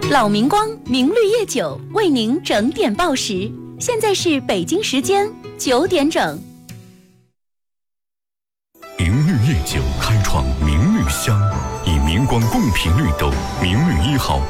老明光明绿叶酒为您整点报时，现在是北京时间9点整。 明绿叶酒开创明绿香，以明光贡品绿豆明绿1号